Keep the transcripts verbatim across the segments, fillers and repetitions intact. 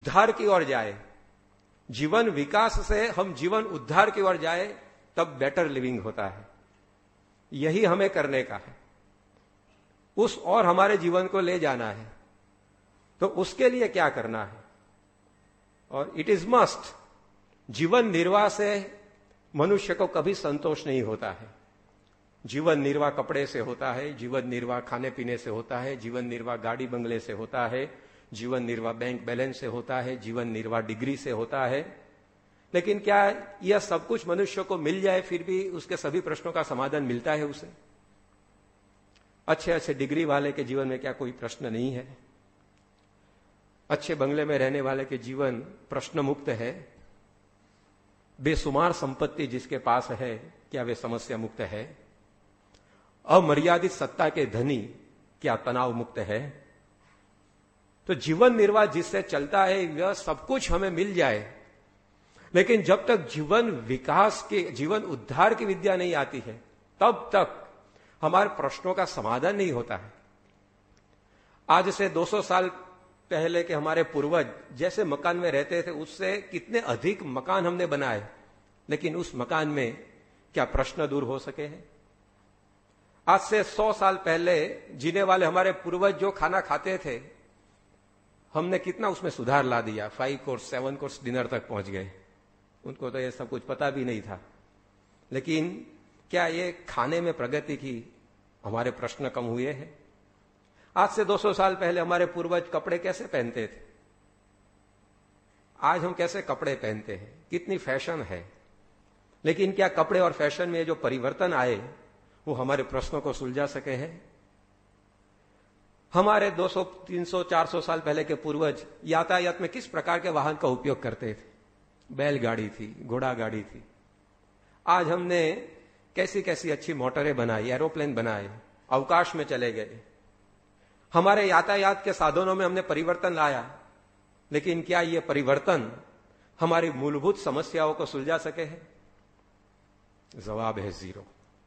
उद्धार की ओर जाए, जीवन विकास से हम जीवन उद्धार की ओर जाए, तब बेटर लिविंग होता है। यही हमें करने का है, उस और हमारे जीवन को ले जाना है। तो उसके लिए क्या करना है? और इट इज मस्ट, जीवन निर्वाह से मनुष्य को कभी संतोष नहीं होता है। जीवन निर्वाह कपड़े से होता है, जीवन निर्वाह खाने पीने से होता है, जीवन निर्वाह गाड़ी बंगले से होता है, जीवन निर्वाह बैंक बैलेंस से होता है, जीवन निर्वाह डिग्री से होता है। लेकिन क्या यह सब कुछ मनुष्य को मिल जाए फिर भी उसके सभी प्रश्नों का समाधान मिलता है उसे? अच्छे अच्छे डिग्री वाले के जीवन में क्या कोई प्रश्न नहीं है? अच्छे बंगले में रहने वाले के जीवन प्रश्न मुक्त है? बेसुमार संपत्ति जिसके पास है, क्या वे समस्या मुक्त है? अमर्यादित सत्ता के धनी क्या तनाव मुक्त है? तो जीवन निर्वाह जिससे चलता है, वह सब कुछ हमें मिल जाए, लेकिन जब तक जीवन विकास के, जीवन उद्धार की विद्या नहीं आती है, तब तक हमारे प्रश्नों का समाधान नहीं होता है। आज से दो सौ साल पहले के हमारे पूर्वज जैसे मकान में रहते थे, उससे कितने अधिक मकान हमने बनाए, लेकिन उस मकान में क्या प्रश्न दूर हो सके हैं? आज से सौ साल पहले जीने वाले हमारे पूर्वज जो खाना खाते थे, हमने कितना उसमें सुधार ला दिया। Five course seven course dinner तक पहुंच गए। उनको तो ये सब कुछ पता भी नहीं था, लेकिन क्या ये खाने में प्रगति की हमारे प्रश्न कम हुए हैं? आज से दो सौ साल पहले हमारे पूर्वज कपड़े कैसे पहनते थे, आज हम कैसे कपड़े पहनते हैं, कितनी फैशन है। लेकिन क्या कपड़े और फैशन में जो परिवर्तन आए वो हमारे प्रश्नों को सुलझा सके हैं? हमारे दो सौ, तीन सौ, चार सौ साल पहले के पूर्वज यातायात में किस प्रकार के वाहन का उपयोग करते थे? बैलगाड़ी थी, घोड़ा गाड़ी थी। आज हमने कैसी कैसी अच्छी मोटरें बनाई, एरोप्लेन बनाए, अवकाश में चले गए। हमारे यातायात के साधनों में हमने परिवर्तन लाया, लेकिन क्या यह परिवर्तन हमारी मूलभूत समस्याओं को सुलझा सके हैं? जवाब है जीरो।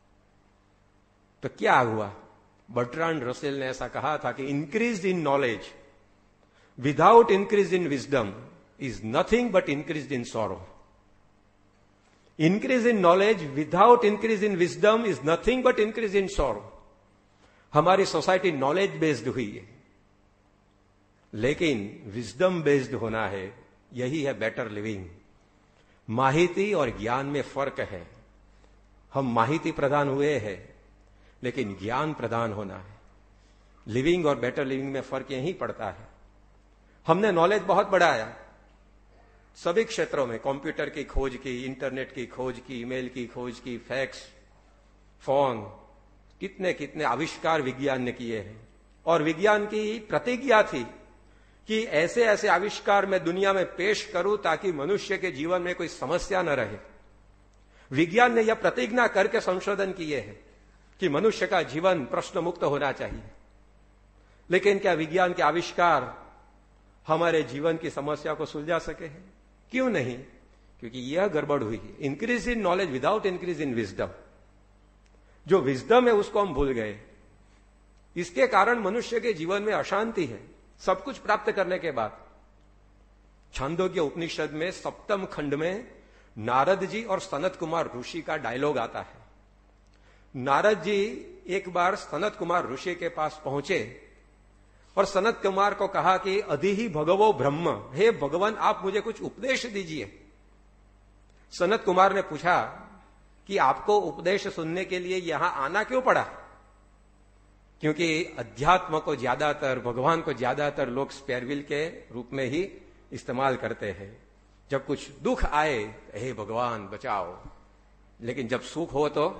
तो क्या हुआ? बर्ट्रांड रसेल ने ऐसा कहा था कि increase in knowledge without increase in wisdom is nothing but increase in sorrow. Increase in knowledge without increase in wisdom is nothing but increase in sorrow. हमारी सोसाइटी नॉलेज बेस्ड हुई है, लेकिन wisdom based होना है, यही है better living. माहिती और ज्ञान में फर्क है। हम माहिती प्रदान हुए हैं, लेकिन ज्ञान प्रदान होना है। लिविंग और बेटर लिविंग में फर्क यही पड़ता है। हमने नॉलेज बहुत बढ़ाया सभी क्षेत्रों में, कंप्यूटर की खोज की, इंटरनेट की खोज की, ईमेल की खोज की, फैक्स, फोन, कितने कितने आविष्कार विज्ञान ने किए हैं। और विज्ञान की प्रतिज्ञा थी कि ऐसे ऐसे आविष्कार मैं दुनिया में पेश करूं ताकि मनुष्य के जीवन में कोई समस्या न रहे। विज्ञान ने यह प्रतिज्ञा करके संशोधन किए हैं कि मनुष्य का जीवन प्रश्न मुक्त होना चाहिए। लेकिन क्या विज्ञान के आविष्कार हमारे जीवन की समस्या को सुलझा सके हैं? क्यों नहीं? क्योंकि यह गड़बड़ हुई है। Increase in knowledge without increase in wisdom. जो विजडम है उसको हम भूल गए। इसके कारण मनुष्य के जीवन में अशांति है, सब कुछ प्राप्त करने के बाद। छांदोग्य उपनिषद में सप्तम खंड में नारद जी और सनत कुमार ऋषि का डायलॉग आता है। नारद जी एक बार सनत कुमार ऋषि के पास पहुंचे और सनत कुमार को कहा कि अधिहि भगवो ब्रह्म, हे भगवान आप मुझे कुछ उपदेश दीजिए। सनत कुमार ने पूछा कि आपको उपदेश सुनने के लिए यहां आना क्यों पड़ा? क्योंकि अध्यात्म को ज्यादातर, भगवान को ज्यादातर लोग स्पेयरविल के रूप में ही इस्तेमाल करते हैं। जब कुछ दुख आए, हे भगवान बचाओ, लेकिन जब सुख हो तो,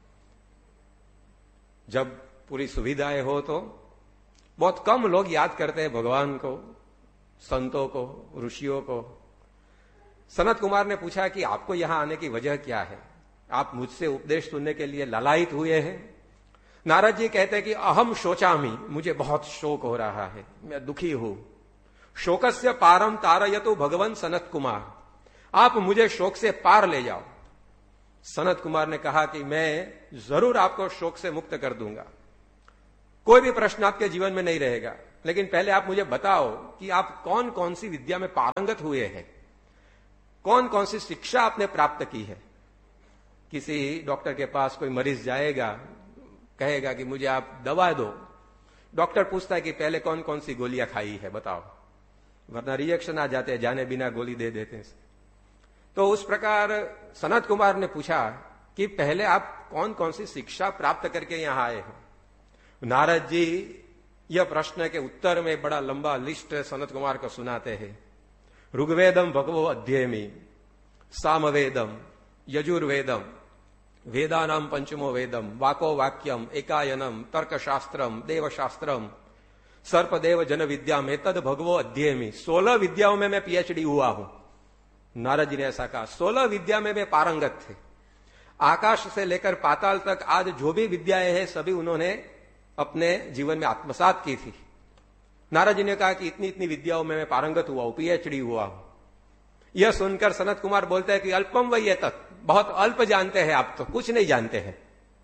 जब पूरी सुविधाएं हो तो बहुत कम लोग याद करते हैं भगवान को, संतों को, ऋषियों को। सनत कुमार ने पूछा कि आपको यहां आने की वजह क्या है? आप मुझसे उपदेश सुनने के लिए लालायित हुए हैं? नारद जी कहते हैं कि अहम शोचामि, मुझे बहुत शोक हो रहा है, मैं दुखी हूं। शोकस्य पारम तारयतु भगवान सनत कुमार, आप मुझे शोक से पार ले जाओ। सनत कुमार ने कहा कि मैं जरूर आपको शोक से मुक्त कर दूंगा, कोई भी प्रश्न आपके जीवन में नहीं रहेगा। लेकिन पहले आप मुझे बताओ कि आप कौन कौन सी विद्या में पारंगत हुए हैं, कौन कौन सी शिक्षा आपने प्राप्त की है। किसी डॉक्टर के पास कोई मरीज जाएगा, कहेगा कि मुझे आप दवा दो, डॉक्टर पूछता है कि पहले कौन कौन सी गोलियां खाई है बताओ, वरना रिएक्शन आ जाते हैं, जाने बिना गोली दे देते हैं। तो उस प्रकार सनत कुमार ने पूछा कि पहले आप कौन कौन सी शिक्षा प्राप्त करके यहां आए हो। नारद जी यह प्रश्न के उत्तर में बड़ा लंबा लिस्ट सनत कुमार को सुनाते हैं। ऋग्वेदम भगवो अध्ययमी, सामवेदम, यजुर्वेदम, वेदानाम पंचमो वेदम, वाको वाक्यम, एकायनम, तर्कशास्त्रम, देवशास्त्रम, सर्पदेव जन विद्या में तद भगवो अध्ययमी। सोलह विद्याओं में मैं पीएचडी हुआ हूं। नारद जी ने ऐसा कहा, सोलह विद्या में मैं पारंगत थे। आकाश से लेकर पाताल तक आज जो भी विद्याएं हैं सभी उन्होंने अपने जीवन में आत्मसात की थी। नारद जी ने कहा कि इतनी इतनी विद्याओं में मैं पारंगत हुआ हूं, पीएचडी हुआ हूं। यह सुनकर सनत कुमार बोलते हैं कि अल्पम वही है तक, बहुत अल्प जानते हैं आप, तो कुछ नहीं जानते हैं।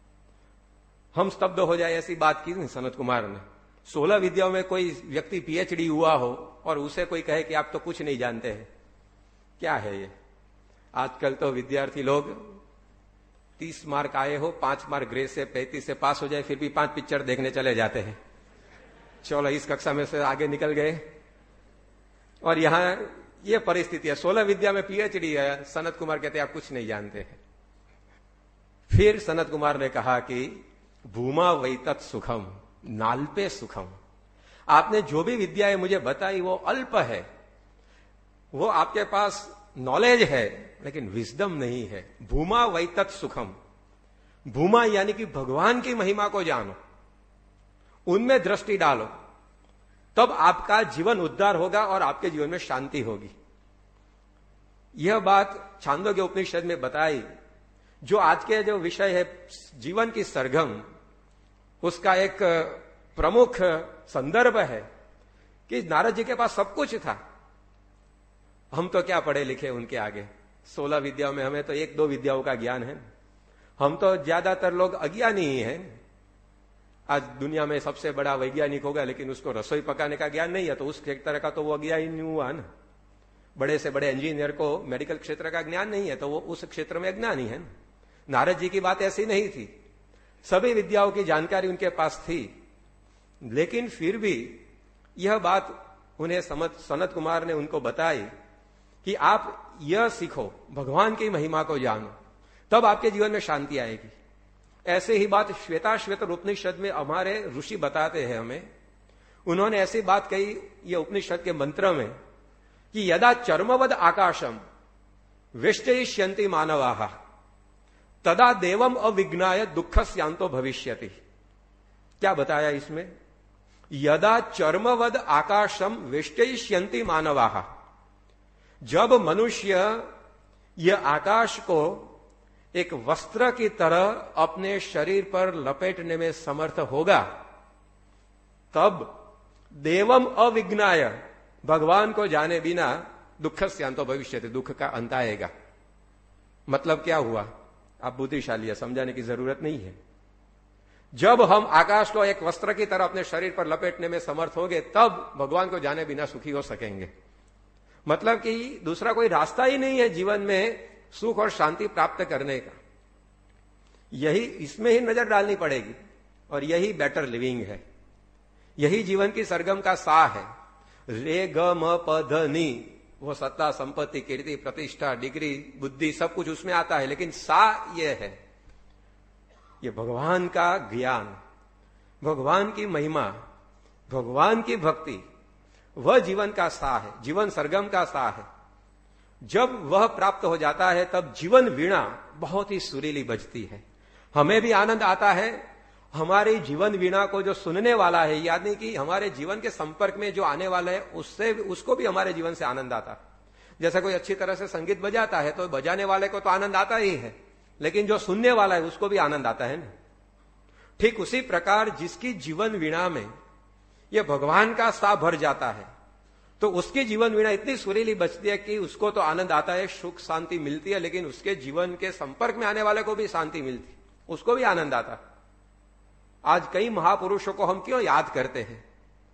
हम स्तब्ध हो जाए ऐसी बात की नहीं सनत कुमार ने। सोलह विद्याओं में कोई व्यक्ति पीएचडी हुआ हो और उसे कोई कहे कि आप तो कुछ नहीं जानते हैं, क्या है ये। आजकल तो विद्यार्थी लोग तीस मार्क आए हो, पांच मार्क ग्रेस से पैंतीस से पास हो जाए, फिर भी पांच पिक्चर देखने चले जाते हैं। चलो इस कक्षा में से आगे निकल गए, और यहां ये परिस्थिति है। सोलह विद्या में पीएचडी है, सनत कुमार कहते हैं आप कुछ नहीं जानते हैं। फिर सनत कुमार ने कहा कि भूमा वैतत सुखम, नाल्पे सुखम। आपने जो भी विद्याएं मुझे बताई वो अल्प है, वो आपके पास नॉलेज है लेकिन विजडम नहीं है। भूमा वैतत सुखम, भूमा यानी कि भगवान की महिमा को जानो, उनमें दृष्टि डालो, तब आपका जीवन उद्धार होगा और आपके जीवन में शांति होगी। यह बात छांदोग्य उपनिषद में बताई। जो आज के जो विषय है जीवन की सरगम, उसका एक प्रमुख संदर्भ है कि नारद जी के पास सब कुछ था। हम तो क्या पढ़े लिखे उनके आगे। सोलह विद्याओं में हमें तो एक दो विद्याओं का ज्ञान है। हम तो ज्यादातर लोग अज्ञानी ही हैं। आज दुनिया में सबसे बड़ा वैज्ञानिक होगा लेकिन उसको रसोई पकाने का ज्ञान नहीं है, तो उस तरह का तो वो अज्ञानी हुआ ना। बड़े से बड़े इंजीनियर को मेडिकल क्षेत्र का ज्ञान नहीं है तो वो उस क्षेत्र में अज्ञानी है। नारद जी की बात ऐसी नहीं थी, सभी विद्याओं की जानकारी उनके पास थी, लेकिन फिर भी यह बात उन्हें सनत कुमार ने उनको बताई कि आप यह सीखो, भगवान की महिमा को जानो, तब आपके जीवन में शांति आएगी। ऐसे ही बात श्वेताश्वेत उपनिषद में हमारे ऋषि बताते हैं हमें। उन्होंने ऐसी बात कही ये उपनिषद के मंत्र में कि यदा चर्मवद आकाशम वेष्टयिष्यन्ति मानवाः तदा देवम अविज्ञाय दुःखस्यांतो भविष्यति। क्या बताया इसमें? यदा चर्मवद आकाशम वेष्टयिष्यन्ति मानवाः, जब मनुष्य यह आकाश को एक वस्त्र की तरह अपने शरीर पर लपेटने में समर्थ होगा, तब देवम अविज्ञाय, भगवान को जाने बिना दुःखस्यांतो भविष्यति, दुख का अंत आएगा। मतलब क्या हुआ? आप बुद्धिशाली है, समझाने की जरूरत नहीं है। जब हम आकाश को एक वस्त्र की तरह अपने शरीर पर लपेटने में समर्थ होंगे, तब भगवान को जाने बिना सुखी हो सकेंगे। मतलब कि दूसरा कोई रास्ता ही नहीं है जीवन में सुख और शांति प्राप्त करने का। यही, इसमें ही नजर डालनी पड़ेगी, और यही बेटर लिविंग है, यही जीवन की सरगम का सा है। रे ग म प ध नी, वो सत्ता, संपत्ति, कीर्ति, प्रतिष्ठा, डिग्री, बुद्धि, सब कुछ उसमें आता है, लेकिन सा ये है, ये भगवान का ज्ञान, भगवान की महिमा, भगवान की भक्ति, वह जीवन का सा है, जीवन सरगम का सा है। जब वह प्राप्त हो जाता है तब जीवन वीणा बहुत ही सुरीली बजती है। हमें भी आनंद आता है, हमारे जीवन वीणा को जो सुनने वाला है, यानी कि हमारे जीवन के संपर्क में जो आने वाला है, उससे उसको भी हमारे जीवन से आनंद आता है। जैसे कोई अच्छी तरह से संगीत बजाता है तो बजाने वाले को तो आनंद आता ही है, लेकिन जो सुनने वाला है उसको भी आनंद आता है ना। ठीक उसी प्रकार जिसकी जीवन वीणा में यह भगवान का सा भर जाता है, तो उसकी जीवन वीणा इतनी सुरीली बजती है कि उसको तो आनंद आता है, सुख शांति मिलती है, लेकिन उसके जीवन के संपर्क में आने वाले को भी शांति मिलती, उसको भी आनंद आता। आज कई महापुरुषों को हम क्यों याद करते हैं?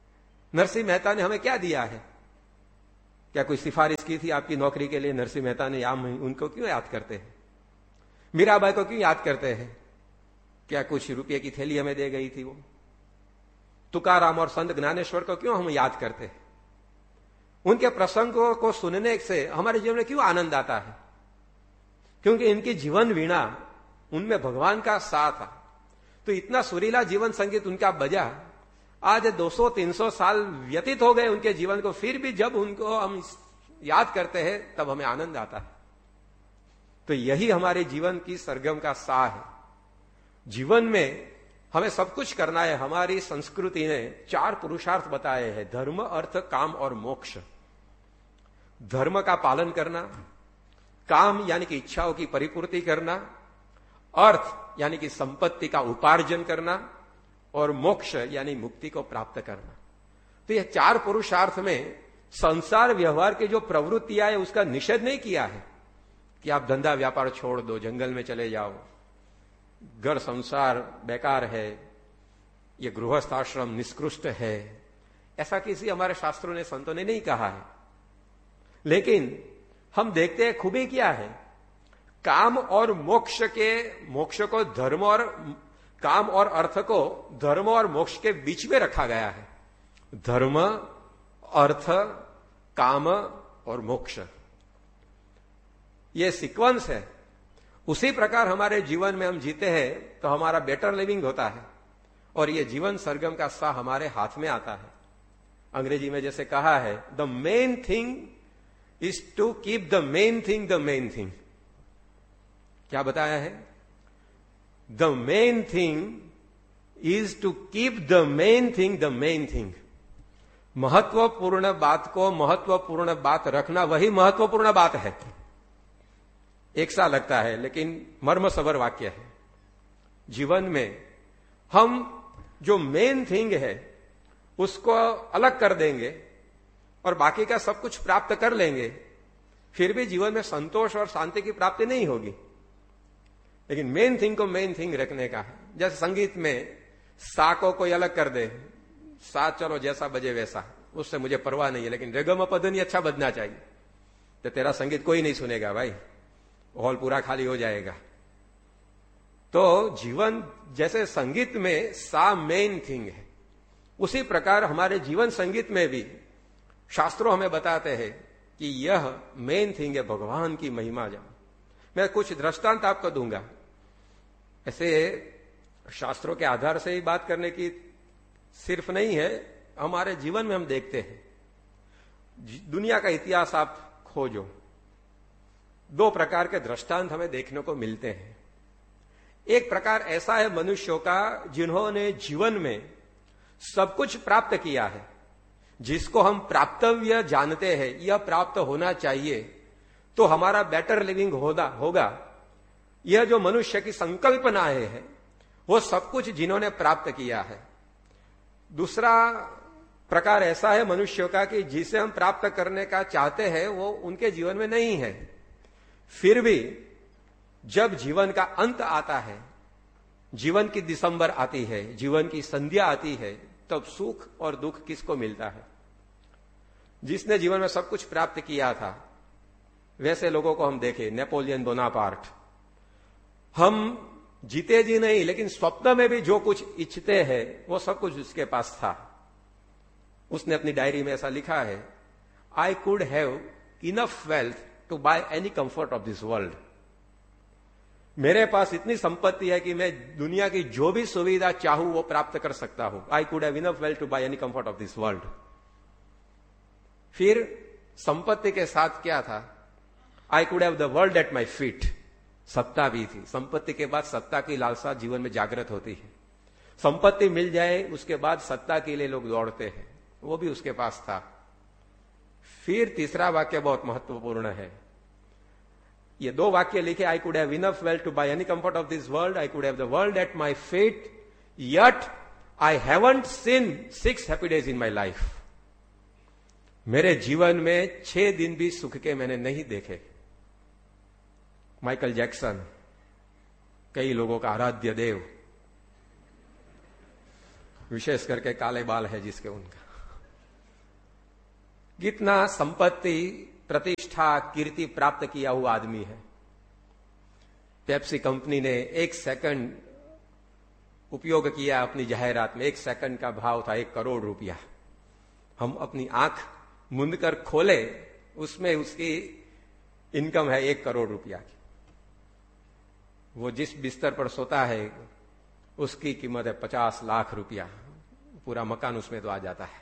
नरसिंह मेहता ने हमें क्या दिया है? क्या कोई सिफारिश की थी आपकी नौकरी के लिए? नरसिंह मेहता ने, या उनको क्यों याद करते हैं? मीराबाई को क्यों याद करते हैं? क्या कुछ रुपये की थैली हमें दे गई थी वो? तुकाराम और संत ज्ञानेश्वर को क्यों हम याद करते हैं? उनके प्रसंगों को सुनने से हमारे जीवन में क्यों आनंद आता है? क्योंकि इनकी जीवन वीणा, उनमें भगवान का साथ था। तो इतना सुरीला जीवन संगीत उनका बजा। आज दो सौ तीन सौ साल व्यतीत हो गए उनके जीवन को, फिर भी जब उनको हम याद करते हैं तब हमें आनंद आता है। तो यही हमारे जीवन की सरगम का साह है। जीवन में हमें सब कुछ करना है। हमारी संस्कृति ने चार पुरुषार्थ बताए हैं: धर्म, अर्थ, काम और मोक्ष। धर्म का पालन करना, काम यानी कि इच्छाओं की परिपूर्ति करना, अर्थ यानी कि संपत्ति का उपार्जन करना, और मोक्ष यानी मुक्ति को प्राप्त करना। तो यह चार पुरुषार्थ में संसार व्यवहार की जो प्रवृत्तियां है उसका निषेध नहीं किया है कि आप धंधा व्यापार छोड़ दो, जंगल में चले जाओ, घर संसार बेकार है, ये गृहस्थ आश्रम निष्कृष्ट है। ऐसा किसी हमारे शास्त्रों ने, संतों ने नहीं कहा है। लेकिन हम देखते हैं खूबी क्या है, काम और मोक्ष के, मोक्ष को धर्म और काम और अर्थ को धर्म और मोक्ष के बीच में रखा गया है। धर्म, अर्थ, काम और मोक्ष, ये सीक्वेंस है। उसी प्रकार हमारे जीवन में हम जीते हैं तो हमारा बेटर लिविंग होता है, और ये जीवन सरगम का सा हमारे हाथ में आता है। अंग्रेजी में जैसे कहा है, the main thing is to keep the main thing the main thing. क्या बताया है? The main thing is to keep the main thing the main thing. महत्वपूर्ण बात को महत्वपूर्ण बात रखना, वही महत्वपूर्ण बात है। एक सा लगता है लेकिन मर्म सबर वाक्य है। जीवन में हम जो मेन थिंग है उसको अलग कर देंगे और बाकी का सब कुछ प्राप्त कर लेंगे, फिर भी जीवन में संतोष और शांति की प्राप्ति नहीं होगी। लेकिन मेन थिंग को मेन थिंग रखने का है। जैसे संगीत में सा को कोई अलग कर दे, सा चलो जैसा बजे वैसा, उससे मुझे परवाह नहीं है, लेकिन रेगम पदनी अच्छा बजना चाहिए, तो तेरा संगीत कोई नहीं सुनेगा भाई, हॉल पूरा खाली हो जाएगा। तो जीवन जैसे संगीत में सा मेन थिंग है, उसी प्रकार हमारे जीवन संगीत में भी शास्त्रों हमें बताते हैं कि यह मेन थिंग है, भगवान की महिमा जान। मैं कुछ दृष्टांत आपको दूंगा। ऐसे शास्त्रों के आधार से ही बात करने की सिर्फ नहीं है, हमारे जीवन में हम देखते हैं। दुनिया का इतिहास आप खोजो, दो प्रकार के दृष्टांत हमें देखने को मिलते हैं। एक प्रकार ऐसा है मनुष्यों का जिन्होंने जीवन में सब कुछ प्राप्त किया है, जिसको हम प्राप्तव्य जानते हैं, यह प्राप्त होना चाहिए तो हमारा बेटर लिविंग होगा होगा यह जो मनुष्य की संकल्पनाएं है वो सब कुछ जिन्होंने प्राप्त किया है। दूसरा प्रकार ऐसा है मनुष्यों का कि जिसे हम प्राप्त करने का चाहते हैं वो उनके जीवन में नहीं है, फिर भी जब जीवन का अंत आता है, जीवन की दिसंबर आती है, जीवन की संध्या आती है, तब सुख और दुख किसको मिलता है? जिसने जीवन में सब कुछ प्राप्त किया था। वैसे लोगों को हम देखें, नेपोलियन बोनापार्ट, हम जीते जी नहीं लेकिन स्वप्न में भी जो कुछ इच्छते हैं वो सब कुछ उसके पास था। उसने अपनी डायरी में ऐसा लिखा है, I could have enough wealth to by any comfort of this world. मेरे पास इतनी संपत्ति है कि मैं दुनिया की जो भी सुविधा चाहूं वो प्राप्त कर सकता हूं। I could have enough wealth to by any comfort of this world. फिर संपत्ति के साथ क्या था? I could have the world at my feet. सत्ता भी थी। संपत्ति के बाद सत्ता की लालसा जीवन में जागृत होती है। संपत्ति मिल जाए उसके बाद सत्ता के लिए लोग दौड़ते हैं, वो भी उसके पास था। फिर तीसरा वाक्य बहुत महत्वपूर्ण है। ये दो वाक्य लिखे, I could have enough wealth to by any comfort of this world, I could have the world at my feet, yet I haven't seen six happy days in my life. मेरे जीवन में छह दिन भी सुख के मैंने नहीं देखे। माइकल जैक्सन, कई लोगों का आराध्य देव, विशेष करके काले बाल है जिसके उनका, कितना संपत्ति, प्रतिष्ठा, कीर्ति प्राप्त किया हुआ आदमी है। पेप्सी कंपनी ने एक सेकंड उपयोग किया अपनी जाहिरात में, एक सेकंड का भाव था एक करोड़ रुपया। हम अपनी आंख मूंद कर खोले, उसमें उसकी इनकम है एक करोड़ रुपया की। वो जिस बिस्तर पर सोता है उसकी कीमत है पचास लाख रुपया, पूरा मकान उसमें तो आ जाता है।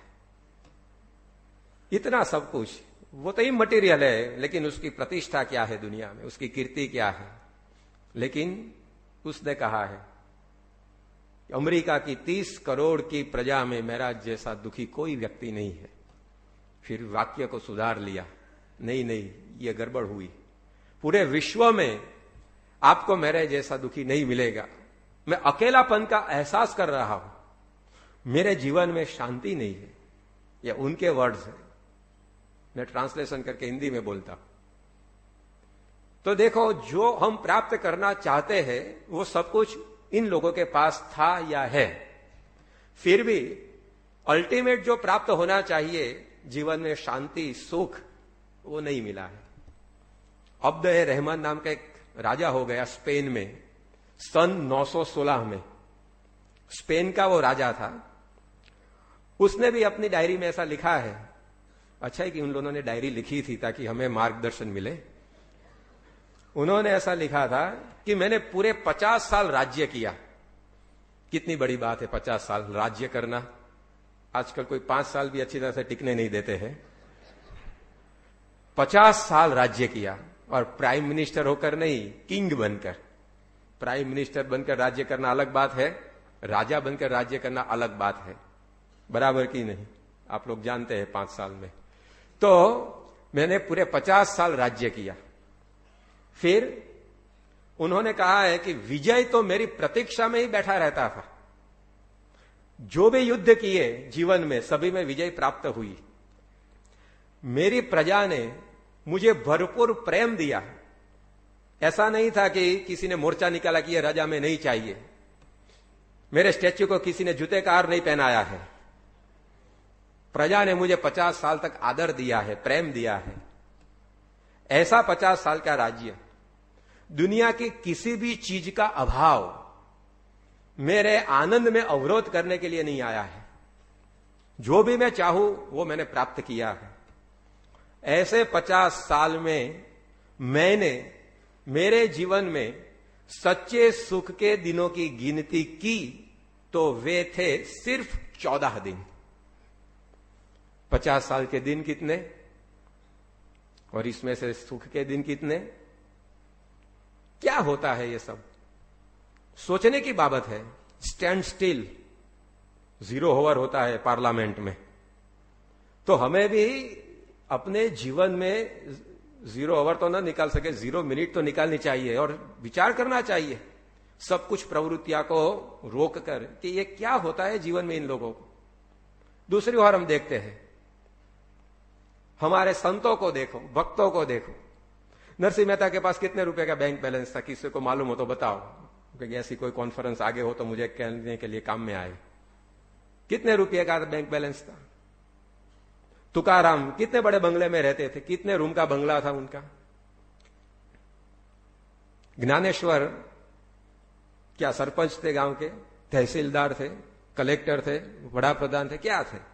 इतना सब कुछ, वो तो ही मटेरियल है, लेकिन उसकी प्रतिष्ठा क्या है दुनिया में, उसकी कीर्ति क्या है। लेकिन उसने कहा है अमेरिका की तीस करोड़ की प्रजा में मेरा जैसा दुखी कोई व्यक्ति नहीं है। फिर वाक्य को सुधार लिया, नहीं नहीं ये गड़बड़ हुई, पूरे विश्व में आपको मेरे जैसा दुखी नहीं मिलेगा। मैं अकेलापन का एहसास कर रहा हूं, मेरे जीवन में शांति नहीं है। ये उनके वर्ड्स हैं, मैं ट्रांसलेशन करके हिंदी में बोलता हूं। तो देखो, जो हम प्राप्त करना चाहते हैं वो सब कुछ इन लोगों के पास था या है, फिर भी अल्टीमेट जो प्राप्त होना चाहिए जीवन में, शांति, सुख, वो नहीं मिला है। अब्द ए रहमान नाम का एक राजा हो गया स्पेन में सन नौ सौ सोलह में। स्पेन का वो राजा था, उसने भी अपनी डायरी में ऐसा लिखा है। अच्छा है कि उन लोगों ने डायरी लिखी थी ताकि हमें मार्गदर्शन मिले। उन्होंने ऐसा लिखा था कि मैंने पूरे पचास साल राज्य किया। कितनी बड़ी बात है पचास साल राज्य करना। आजकल कोई पांच साल भी अच्छी तरह से टिकने नहीं देते हैं। पचास साल राज्य किया, और प्राइम मिनिस्टर होकर नहीं, किंग बनकर। प्राइम मिनिस्टर बनकर राज्य करना अलग बात है, राजा बनकर राज्य करना अलग बात है, बराबर की नहीं, आप लोग जानते हैं पांच साल में। तो मैंने पूरे पचास साल राज्य किया। फिर उन्होंने कहा है कि विजय तो मेरी प्रतीक्षा में ही बैठा रहता था। जो भी युद्ध किए जीवन में, सभी में विजय प्राप्त हुई। मेरी प्रजा ने मुझे भरपूर प्रेम दिया। ऐसा नहीं था कि किसी ने मोर्चा निकाला कि यह राजा में नहीं चाहिए। मेरे स्टैच्यू को किसी ने जूते का हार नहीं पहनाया है। प्रजा ने मुझे पचास साल तक आदर दिया है, प्रेम दिया है। ऐसा पचास साल का राज्य, दुनिया की किसी भी चीज का अभाव मेरे आनंद में अवरोध करने के लिए नहीं आया है। जो भी मैं चाहूं वो मैंने प्राप्त किया है। ऐसे पचास साल में मैंने मेरे जीवन में सच्चे सुख के दिनों की गिनती की तो वे थे सिर्फ चौदह दिन। पचास साल के दिन कितने, और इसमें से सुख के दिन कितने? क्या होता है ये सब? सोचने की बात है। स्टैंड स्टिल, जीरो ओवर होता है पार्लियामेंट में। तो हमें भी अपने जीवन में जीरो ओवर तो ना निकाल सके, जीरो मिनट तो निकालनी चाहिए और विचार करना चाहिए सब कुछ प्रवृत्तियां को रोक कर कि ये क्या होता है जीवन में इन लोगों को। दूसरी ओर हम देखते हैं, हमारे संतों को देखो, भक्तों को देखो। नरसिंह मेहता के पास कितने रुपए का बैंक बैलेंस था? किसी को मालूम हो तो बताओ, क्योंकि ऐसी कोई कॉन्फ्रेंस आगे हो तो मुझे कहने के लिए काम में आए। कितने रुपए का बैंक बैलेंस था? तुकाराम कितने बड़े बंगले में रहते थे, कितने रूम का बंगला था उनका? ज्ञानेश्वर क्या सरपंच थे गांव के, तहसीलदार थे, कलेक्टर थे, बड़ा प्रधान थे, क्या थे?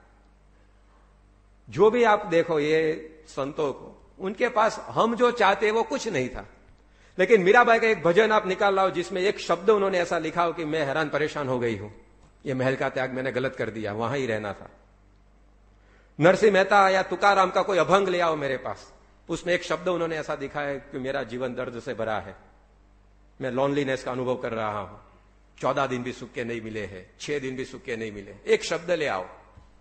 जो भी आप देखो ये संतों को, उनके पास हम जो चाहते वो कुछ नहीं था। लेकिन मीराबाई का एक भजन आप निकाल लाओ जिसमें एक शब्द उन्होंने ऐसा लिखा हो कि मैं हैरान परेशान हो गई हूं, ये महल का त्याग मैंने गलत कर दिया, वहां ही रहना था। नरसिंह मेहता या तुकाराम का कोई अभंग ले आओ मेरे पास, उसमें एक शब्द उन्होंने ऐसा दिखा है कि मेरा जीवन दर्द से भरा है, मैं लॉनलीनेस का अनुभव कर रहा हूं, चौदह दिन भी सुख के नहीं मिले हैं, छह दिन भी सुख के नहीं मिले। एक शब्द ले आओ।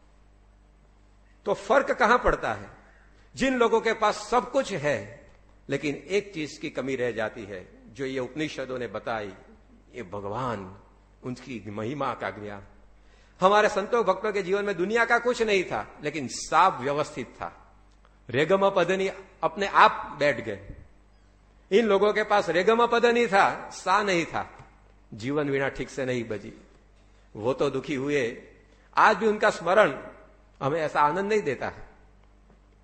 तो फर्क कहां पड़ता है? जिन लोगों के पास सब कुछ है लेकिन एक चीज की कमी रह जाती है, जो ये उपनिषदों ने बताई, ये भगवान, उनकी महिमा का ज्ञान। हमारे संतों भक्तों के जीवन में दुनिया का कुछ नहीं था, लेकिन सब व्यवस्थित था। रेगम पदनी अपने आप बैठ गए। इन लोगों के पास रेगम पदनी था, सा नहीं था। जीवन वीणा ठीक से नहीं बजी, वो तो दुखी हुए। आज भी उनका स्मरण हमें ऐसा आनंद नहीं देता है।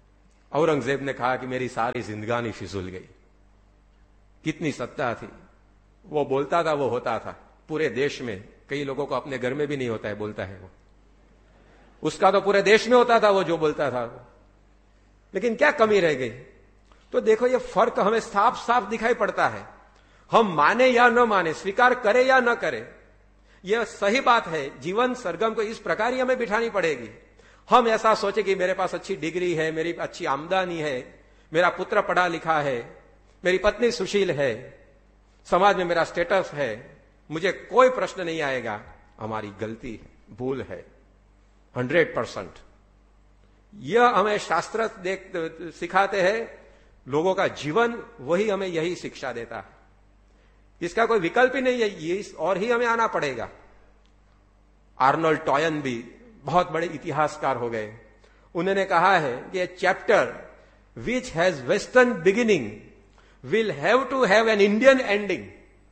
औरंगजेब ने कहा कि मेरी सारी जिंदगानी फिजूल गई। कितनी सत्ता थी, वो बोलता था वो होता था पूरे देश में। कई लोगों को अपने घर में भी नहीं होता है, बोलता है वो, उसका तो पूरे देश में होता था वो जो बोलता था। लेकिन क्या कमी रह गई? तो देखो ये फर्क हमें साफ साफ दिखाई पड़ता है। हम माने या न माने, स्वीकार करें या न करें, यह सही बात है। जीवन सरगम को इस प्रकार ही हमें बिठानी पड़ेगी। हम ऐसा सोचे कि मेरे पास अच्छी डिग्री है, मेरी अच्छी आमदनी है, मेरा पुत्र पढ़ा लिखा है, मेरी पत्नी सुशील है, समाज में मेरा स्टेटस है, मुझे कोई प्रश्न नहीं आएगा। हमारी गलती है, भूल है, हंड्रेड परसेंट। यह हमें शास्त्र देख सिखाते हैं, लोगों का जीवन वही हमें यही शिक्षा देता है। इसका कोई विकल्प ही नहीं है, ये और ही हमें आना पड़ेगा। आर्नोल्ड टॉयन भी बहुत बड़े इतिहासकार हो गए। उन्होंने कहा है कि ए chapter which has western beginning will have to have an Indian ending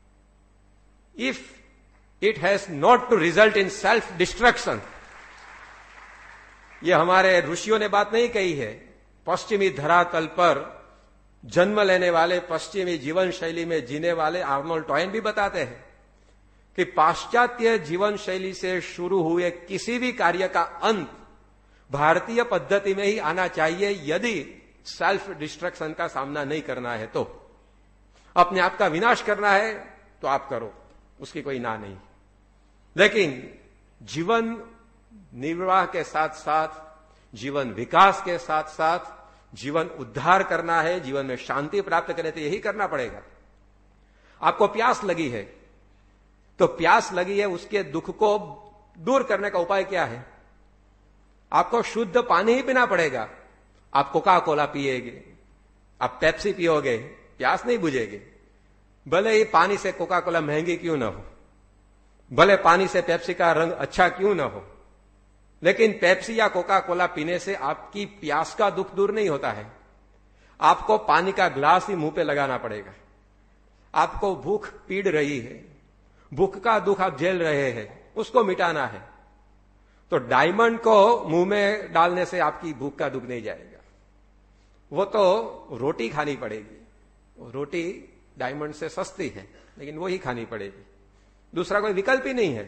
if it has not to result in self destruction. यह हमारे ऋषियों ने बात नहीं कही है। पश्चिमी धरातल पर जन्म लेने वाले, पश्चिमी जीवन शैली में जीने वाले आर्नोल्ड टॉयन भी बताते हैं कि पाश्चात्य जीवन शैली से शुरू हुए किसी भी कार्य का अंत भारतीय पद्धति में ही आना चाहिए, यदि सेल्फ डिस्ट्रक्शन का सामना नहीं करना है तो। अपने आप का विनाश करना है तो आप करो, उसकी कोई ना नहीं। लेकिन जीवन निर्वाह के साथ साथ, जीवन विकास के साथ साथ जीवन उद्धार करना है, जीवन में शांति प्राप्त करें तो यही करना पड़ेगा। आपको प्यास लगी है तो प्यास लगी है, उसके दुख को दूर करने का उपाय क्या है? आपको शुद्ध पानी ही पीना पड़ेगा। आप कोका कोला पिएगे, आप पेप्सी पियोगे, प्यास नहीं बुझेगी। भले ही पानी से कोका कोला महंगी क्यों ना हो, भले पानी से पेप्सी का रंग अच्छा क्यों ना हो, लेकिन पेप्सी या कोका कोला पीने से आपकी प्यास का दुख दूर नहीं होता है। आपको पानी का ग्लास ही मुंह पे लगाना पड़ेगा। आपको भूख पीड़ रही है, भूख का दुख आप झेल रहे हैं, उसको मिटाना है तो डायमंड को मुंह में डालने से आपकी भूख का दुख नहीं जाएगा। वो तो रोटी खानी पड़ेगी। रोटी डायमंड से सस्ती है, लेकिन वो ही खानी पड़ेगी, दूसरा कोई विकल्प ही नहीं है।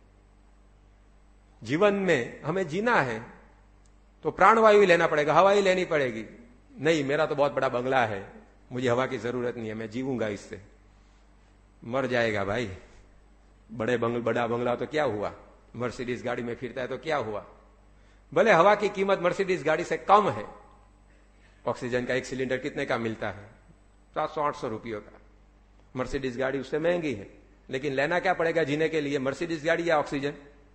जीवन में हमें जीना है तो प्राणवायु ही लेना पड़ेगा, हवा ही लेनी पड़ेगी। नहीं, मेरा तो बहुत बड़ा बंगला है, मुझे हवा की जरूरत नहीं है, मैं जीऊंगा इससे। मर जाएगा भाई। बड़े बंगल बड़ा बंगला तो क्या हुआ, मर्सिडीज गाड़ी में फिरता है तो क्या हुआ। भले हवा की कीमत मर्सिडीज गाड़ी से कम है। ऑक्सीजन का एक सिलेंडर कितने का मिलता है? सात सौ आठ सौ रुपयों का। मर्सिडीज गाड़ी उससे महंगी है, लेकिन लेना क्या पड़ेगा जीने के लिए, मर्सिडीज गाड़ी या ऑक्सीजन?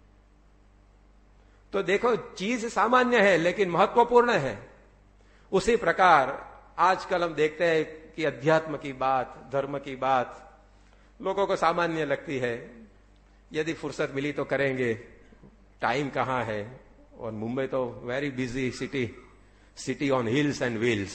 तो देखो, चीज सामान्य है लेकिन महत्वपूर्ण है। उसी प्रकार आजकल हम देखते हैं कि अध्यात्म की बात, धर्म की बात लोगों को सामान्य लगती है। यदि फुर्सत मिली तो करेंगे, टाइम कहां है। और मुंबई तो very busy city, city on hills and wheels.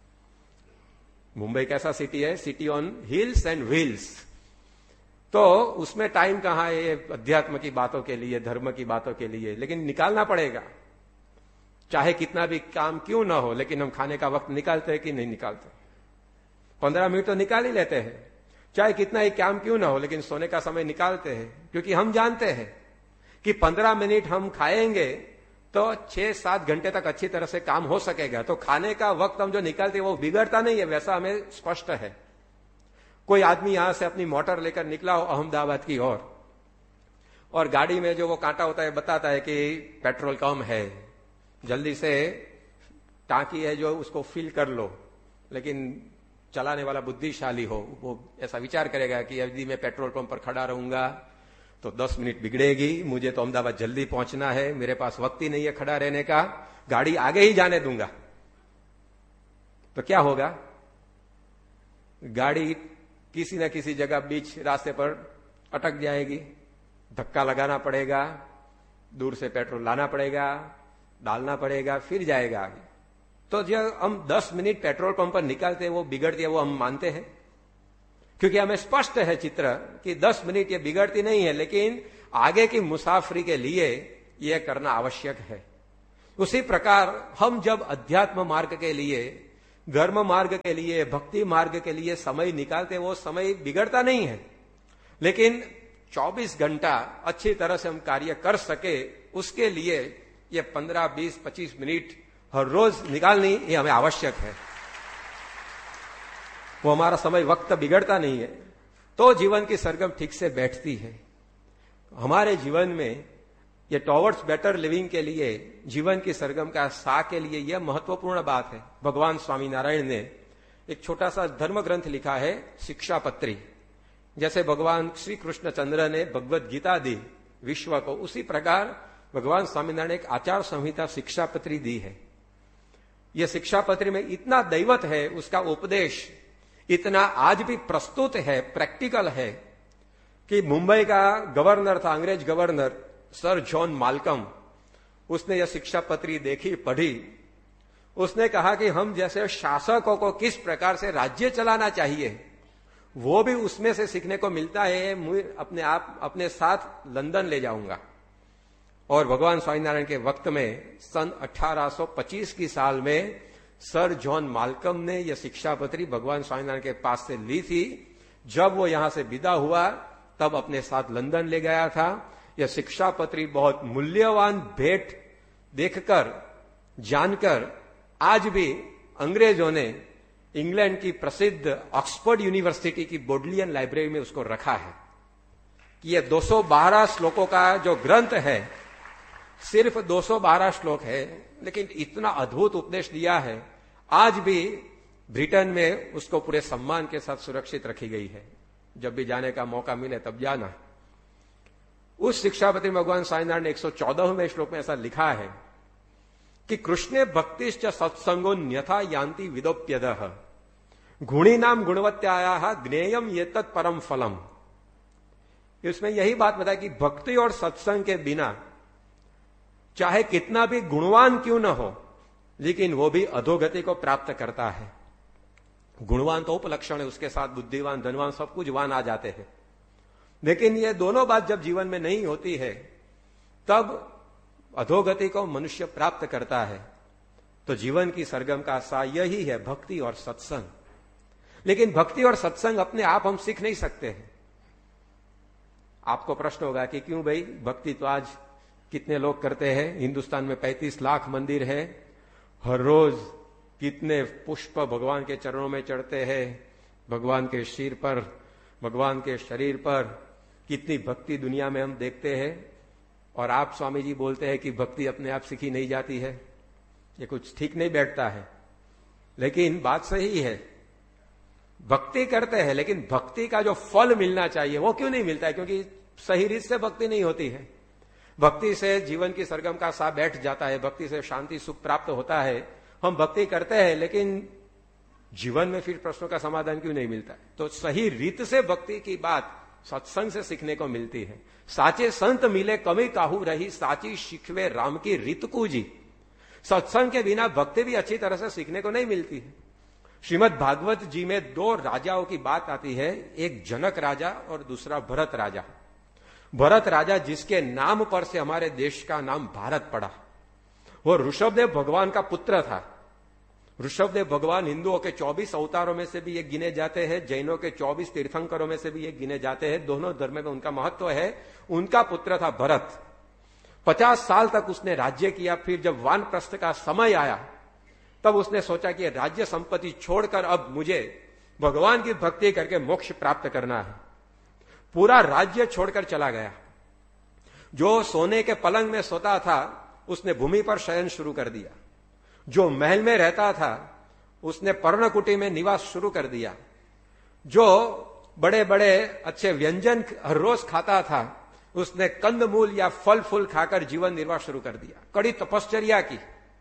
Mumbai कैसा सिटी है? City on hills and wheels. तो उसमें टाइम कहां है अध्यात्म की बातों के लिए, धर्म की बातों के लिए? लेकिन निकालना पड़ेगा, चाहे कितना भी काम क्यों ना हो। लेकिन हम खाने का वक्त निकालते हैं कि नहीं निकालते? पंद्रह मिनट तो निकाल ही लेते हैं, चाहे कितना ही काम क्यों ना हो। लेकिन सोने का समय निकालते हैं, क्योंकि हम जानते हैं कि पंद्रह मिनट हम खाएंगे तो छह सात घंटे तक अच्छी तरह से काम हो सकेगा। तो खाने का वक्त हम जो निकालते हैं वो बिगड़ता नहीं है, वैसा हमें स्पष्ट है। कोई आदमी यहां से अपनी मोटर लेकर निकला हो अहमदाबाद की ओर, और गाड़ी में जो वो कांटा होता है बताता है कि पेट्रोल कम है, जल्दी से टांकी है जो उसको फिल कर लो। लेकिन चलाने वाला बुद्धिशाली हो, वो ऐसा विचार करेगा कि यदि मैं पेट्रोल पंप पर खड़ा रहूंगा तो दस मिनट बिगड़ेगी, मुझे तो अहमदाबाद जल्दी पहुंचना है, मेरे पास वक्त ही नहीं है खड़ा रहने का, गाड़ी आगे ही जाने दूंगा। तो क्या होगा? गाड़ी किसी न किसी जगह बीच रास्ते पर अटक जाएगी, धक्का लगाना पड़ेगा, दूर से पेट्रोल लाना पड़ेगा, डालना पड़ेगा, फिर जाएगा आगे। तो जब हम दस मिनट पेट्रोल पंप पर निकालते हैं वो बिगड़ती है, वो हम मानते हैं, क्योंकि हमें स्पष्ट है चित्र कि दस मिनट ये बिगड़ती नहीं है, लेकिन आगे की मुसाफरी के लिए यह करना आवश्यक है। उसी प्रकार हम जब अध्यात्म मार्ग के लिए, धर्म मार्ग के लिए, भक्ति मार्ग के लिए समय निकालते, वो समय बिगड़ता नहीं है, लेकिन चौबीस घंटा अच्छी तरह से हम कार्य कर सके, उसके लिए ये पंद्रह, बीस, पच्चीस मिनट हर रोज निकालनी ये हमें आवश्यक है। वो हमारा समय वक्त बिगड़ता नहीं है तो जीवन की सरगम ठीक से बैठती है। हमारे जीवन में ये टॉवर्ड्स बेटर लिविंग के लिए, जीवन की सरगम का सा के लिए यह महत्वपूर्ण बात है। भगवान स्वामीनारायण ने एक छोटा सा धर्म ग्रंथ लिखा है, शिक्षापत्री। जैसे भगवान श्री कृष्णचंद्र ने भगवत गीता दी विश्व को, उसी प्रकार भगवान स्वामीनारायण ने एक आचार संहिता शिक्षापत्री दी है। यह शिक्षापत्री में इतना दैवत है, उसका उपदेश इतना आज भी प्रस्तुत है, प्रैक्टिकल है, कि मुंबई का गवर्नर था, अंग्रेज गवर्नर सर जॉन माल्कम, उसने यह शिक्षापत्री देखी, पढ़ी। उसने कहा कि हम जैसे शासकों को किस प्रकार से राज्य चलाना चाहिए, वो भी उसमें से सीखने को मिलता है। मैं अपने आप अपने साथ लंदन ले जाऊंगा। और भगवान स्वामीनारायण के वक्त में सन अठारह सौ पच्चीस की साल में सर जॉन माल्कम ने यह शिक्षापत्री भगवान स्वामीनारायण के पास से ली थी। जब वो यहां से विदा हुआ तब अपने साथ लंदन ले गया था। यह शिक्षापत्री बहुत मूल्यवान भेंट देखकर, जानकर आज भी अंग्रेजों ने इंग्लैंड की प्रसिद्ध ऑक्सफोर्ड यूनिवर्सिटी की बोडलियन लाइब्रेरी में उसको रखा है कि यह दो सौ बारह श्लोकों का जो ग्रंथ है, सिर्फ दो सौ बारह श्लोक है, लेकिन इतना अद्भुत उपदेश दिया है। आज भी ब्रिटेन में उसको पूरे सम्मान के साथ सुरक्षित रखी गई है। जब भी जाने का मौका मिले तब जाना। उस शिक्षापत्री में भगवान स्वामीनारायण ने एक सौ चौदहवें श्लोक में ऐसा लिखा है कि कृष्णे भक्तिश्च सत्संगो न्यथा यान्ति विदोप्यदः गुणीनाम गुणवत्यायाः ज्ञेयम एतत् परम फलम। इसमें यही बात बताया कि भक्ति और सत्संग के बिना चाहे कितना भी गुणवान क्यों न हो, लेकिन वो भी अधोगति को प्राप्त करता है। गुणवान तो उपलक्षण है, उसके साथ बुद्धिवान, धनवान, सब कुछ वान आ जाते हैं, लेकिन ये दोनों बात जब जीवन में नहीं होती है तब अधोगति को मनुष्य प्राप्त करता है। तो जीवन की सरगम का सा यही है, भक्ति और सत्संग। लेकिन भक्ति और सत्संग अपने आप हम सीख नहीं सकते हैं। आपको प्रश्न होगा कि क्यों भाई, भक्ति तो आज कितने लोग करते हैं? हिंदुस्तान में पैंतीस लाख मंदिर है, हर रोज कितने पुष्प भगवान के चरणों में चढ़ते हैं, भगवान के सिर पर, भगवान के शरीर पर कितनी भक्ति दुनिया में हम देखते हैं। और आप स्वामी जी बोलते हैं कि भक्ति अपने आप सीखी नहीं जाती है। ये कुछ ठीक नहीं बैठता है। लेकिन बात सही है, भक्ति करते हैं, लेकिन भक्ति का जो फल मिलना चाहिए वो क्यों नहीं मिलता है? क्योंकि सही रीत से भक्ति नहीं होती है। भक्ति से जीवन की सरगम का सा बैठ जाता है, भक्ति से शांति सुख प्राप्त होता है। हम भक्ति करते हैं, लेकिन जीवन में फिर प्रश्नों का समाधान क्यों नहीं मिलता है? तो सही रीत से भक्ति की बात सत्संग से सीखने को मिलती है। साचे संत मिले कमी काहू रही, साची शिखवे राम की रीत को जी। सत्संग के बिना भक्ति भी अच्छी तरह से सीखने को नहीं मिलती है। श्रीमद् भागवत जी में दो राजाओं की बात आती है, एक जनक राजा और दूसरा भरत राजा। भरत राजा जिसके नाम पर से हमारे देश का नाम भारत पड़ा, वो ऋषभदेव भगवान का पुत्र था। ऋषभदेव भगवान हिंदुओं के चौबीस अवतारों में से भी एक गिने जाते हैं, जैनों के चौबीस तीर्थंकरों में से भी एक गिने जाते हैं। दोनों धर्म में उनका महत्व है। उनका पुत्र था भरत। पचास साल तक उसने राज्य किया। फिर जब वानप्रस्थ का समय आया तब उसने सोचा कि राज्य संपत्ति छोड़कर अब मुझे भगवान की भक्ति करके मोक्ष प्राप्त करना है। पूरा राज्य छोड़कर चला गया। जो सोने के पलंग में सोता था उसने भूमि पर शयन शुरू कर दिया। जो महल में रहता था उसने पर्णकुटी में निवास शुरू कर दिया। जो बड़े बड़े अच्छे व्यंजन हर रोज खाता था उसने कंदमूल या फल फूल खाकर जीवन निर्वाह शुरू कर दिया, कड़ी तपश्चर्या की।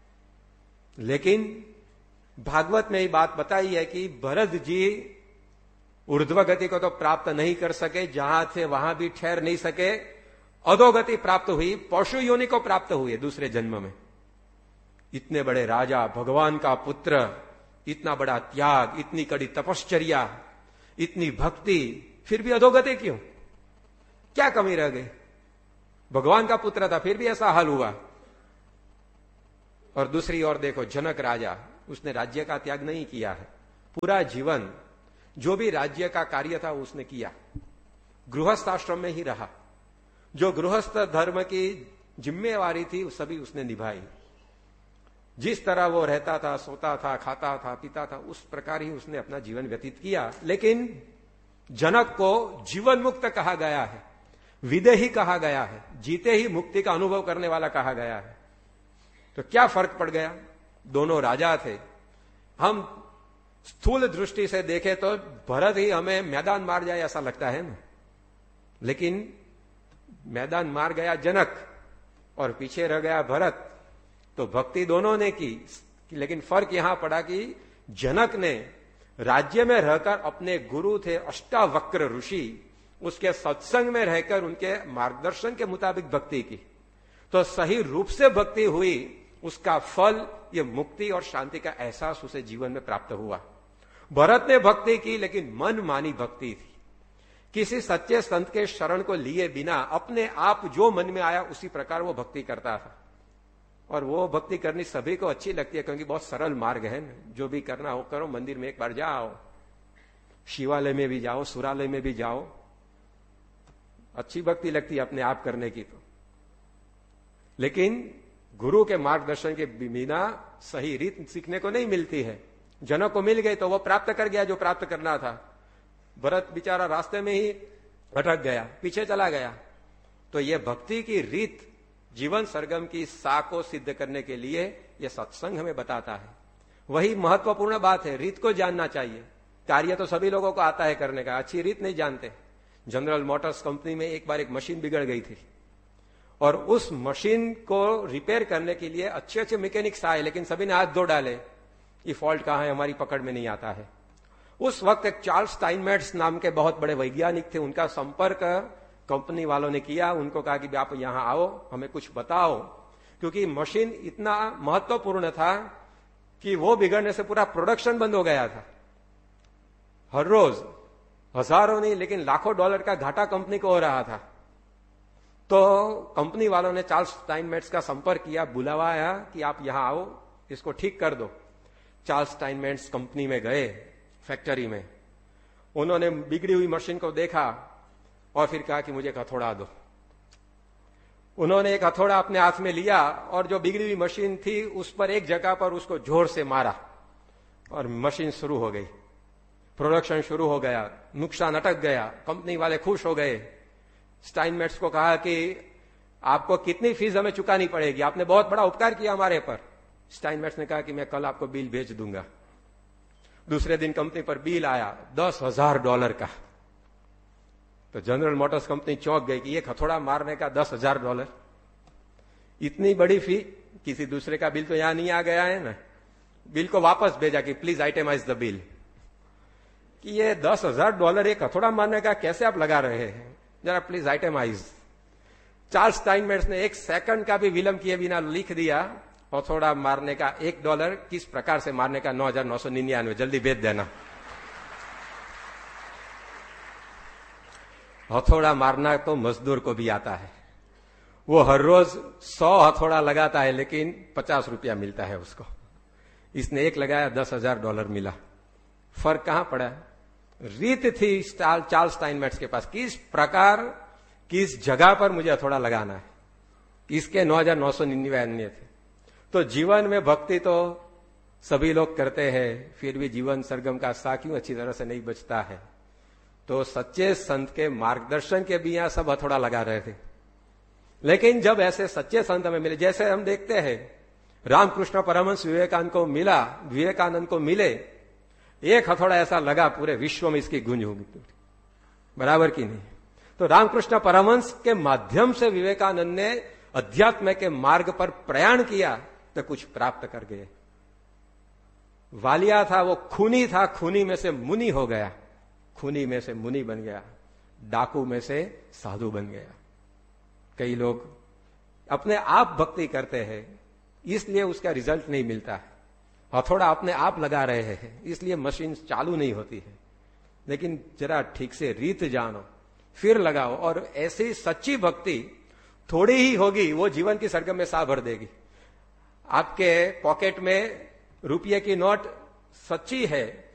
लेकिन भागवत में ये बात बताई है कि भरत जी ऊर्ध्व गति को तो प्राप्त नहीं कर सके, जहां थे वहां भी ठहर नहीं सके, अधोगति प्राप्त हुई, पशु योनि को प्राप्त हुई दूसरे जन्म में। इतने बड़े राजा, भगवान का पुत्र, इतना बड़ा त्याग, इतनी कड़ी तपश्चर्या, इतनी भक्ति, फिर भी अधोगति क्यों? क्या कमी रह गई? भगवान का पुत्र था फिर भी ऐसा हाल हुआ। और दूसरी ओर देखो जनक राजा, उसने राज्य का त्याग नहीं किया है, पूरा जीवन जो भी राज्य का कार्य था उसने किया, गृहस्थ आश्रम में ही रहा, जो गृहस्थ धर्म की जिम्मेवारी थी सभी उसने निभाई। जिस तरह वो रहता था, सोता था, खाता था, पीता था, उस प्रकार ही उसने अपना जीवन व्यतीत किया। लेकिन जनक को जीवन मुक्त कहा गया है, विदेही कहा गया है, जीते ही मुक्ति का अनुभव करने वाला कहा गया है। तो क्या फर्क पड़ गया? दोनों राजा थे। हम स्थूल दृष्टि से देखें तो भरत ही हमें मैदान मार जाए ऐसा लगता है ना, लेकिन मैदान मार गया जनक और पीछे रह गया भरत। तो भक्ति दोनों ने की, लेकिन फर्क यहां पड़ा कि जनक ने राज्य में रहकर अपने गुरु थे अष्टावक्र ऋषि, उसके सत्संग में रहकर उनके मार्गदर्शन के मुताबिक भक्ति की, तो सही रूप से भक्ति हुई। उसका फल ये मुक्ति और शांति का एहसास उसे जीवन में प्राप्त हुआ। भरत ने भक्ति की लेकिन मन मानी भक्ति थी, किसी सच्चे संत के शरण को लिए बिना अपने आप जो मन में आया उसी प्रकार वो भक्ति करता था। और वो भक्ति करनी सभी को अच्छी लगती है, क्योंकि बहुत सरल मार्ग है ना, जो भी करना हो करो, मंदिर में एक बार जाओ, शिवालय में भी जाओ, सुरालय में भी जाओ, अच्छी भक्ति लगती है अपने आप करने की। तो लेकिन गुरु के मार्गदर्शन के बिना सही रीत सीखने को नहीं मिलती है। जनक को मिल गई तो वो प्राप्त कर गया जो प्राप्त करना था। भरत बेचारा रास्ते में ही अटक गया, पीछे चला गया। तो ये भक्ति की रीत, जीवन सरगम की सा को सिद्ध करने के लिए ये सत्संग हमें बताता है। वही महत्वपूर्ण बात है, रीत को जानना चाहिए। कार्य तो सभी लोगों को आता है करने का, अच्छी रीत नहीं जानते। जनरल मोटर्स कंपनी में एक बार एक मशीन बिगड़ गई थी और उस मशीन को रिपेयर करने के लिए अच्छे अच्छे मैकेनिक्स आए, लेकिन सभी ने हाथ धो डाले, ये फॉल्ट कहां है, हमारी पकड़ में नहीं आता है। उस वक्त एक चार्ल्स स्टाइनमेट्स नाम के बहुत बड़े वैज्ञानिक थे, उनका संपर्क कंपनी वालों ने किया। उनको कहा कि आप यहां आओ, हमें कुछ बताओ, क्योंकि मशीन इतना महत्वपूर्ण था कि वो बिगड़ने से पूरा प्रोडक्शन बंद हो गया था। हर रोज हजारों नहीं लेकिन लाखों डॉलर का घाटा कंपनी को हो रहा था। तो कंपनी वालों ने चार्ल्स स्टाइनमेट्स का संपर्क किया, बुलावाया कि आप यहां आओ, इसको ठीक कर दो। चार्ल्स स्टाइनमेट्स कंपनी में गए, फैक्ट्री में। उन्होंने बिगड़ी हुई मशीन को देखा और फिर कहा कि मुझे एक हथौड़ा दो। उन्होंने एक हथौड़ा अपने हाथ में लिया और जो बिगड़ी हुई मशीन थी उस पर एक जगह पर उसको जोर से मारा और मशीन शुरू हो गई, प्रोडक्शन शुरू हो गया, नुकसान अटक गया, कंपनी वाले खुश हो गए। स्टाइनमेट्स को कहा कि आपको कितनी फीस हमें चुकानी पड़ेगी, आपने बहुत बड़ा उपकार किया हमारे पर। स्टाइनमेट्स ने कहा कि मैं कल आपको बिल भेज दूंगा। दूसरे दिन कंपनी पर बिल आया दस हजार डॉलर का। तो जनरल मोटर्स कंपनी चौंक गई कि एक हथौड़ा मारने का दस हजार डॉलर, इतनी बड़ी फी। किसी दूसरे का बिल तो यहां नहीं आ गया है ना। बिल को वापस भेजा कि प्लीज आइटमाइज द बिल, कि ये दस हजार डॉलर एक हथौड़ा मारने का कैसे आप लगा रहे हैं, जरा प्लीज आइटमाइज। चार्ल्स स्टाइनमेट्स ने एक सेकंड का भी विलंब किए बिना लिख दिया, हथौड़ा मारने का एक डॉलर, किस प्रकार से मारने का नौ हजार नौ सौ निन्यानवे, जल्दी भेज देना। हथौड़ा मारना तो मजदूर को भी आता है, वो हर रोज सौ हथौड़ा लगाता है लेकिन पचास रुपया मिलता है उसको। इसने एक लगाया, दस हजार डॉलर मिला। फर्क कहां पड़ा? रीत थी चार्ल्स स्टाइनमेट्स के पास, किस प्रकार किस जगह पर मुझे हथौड़ा लगाना है। इसके नौ हजार नौ सौ निन्यानवे अन्य थे। तो जीवन में भक्ति तो सभी लोग करते हैं, फिर भी जीवन सरगम का सा क्यों अच्छी तरह से नहीं बचता है। तो सच्चे संत के मार्गदर्शन के भी यहां सब हथौड़ा लगा रहे थे। लेकिन जब ऐसे सच्चे संत हमें मिले, जैसे हम देखते हैं रामकृष्ण परमहंस विवेकानंद को मिला, विवेकानंद को मिले, एक हथौड़ा ऐसा लगा पूरे विश्व में इसकी गूंज होगी, बराबर की नहीं। तो रामकृष्ण परमहंस के माध्यम से विवेकानंद ने अध्यात्म के मार्ग पर प्रयाण किया तो कुछ प्राप्त कर गए। वालिया था, वो खूनी था, खूनी में से मुनि हो गया, खूनी में से मुनि बन गया, डाकू में से साधु बन गया। कई लोग अपने आप भक्ति करते हैं इसलिए उसका रिजल्ट नहीं मिलता है, हथौड़ा अपने आप लगा रहे हैं इसलिए मशीन चालू नहीं होती है। लेकिन जरा ठीक से रीत जानो फिर लगाओ, और ऐसी सच्ची भक्ति थोड़ी ही होगी वो जीवन की सरगम में सा भर देगी। आपके पॉकेट में रुपये की नोट सच्ची है